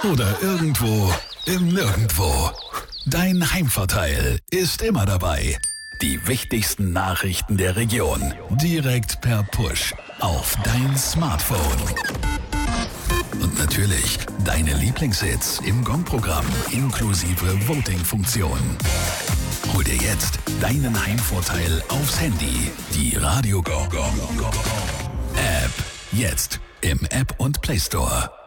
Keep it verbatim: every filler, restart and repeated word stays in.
oder irgendwo im Nirgendwo. Dein Heimvorteil ist immer dabei. Die wichtigsten Nachrichten der Region direkt per Push auf dein Smartphone. Und natürlich deine Lieblingshits im Gong-Programm inklusive Voting-Funktion. Hol dir jetzt deinen Heimvorteil aufs Handy. Die Radio Gong Gong App. Jetzt im App und Play Store.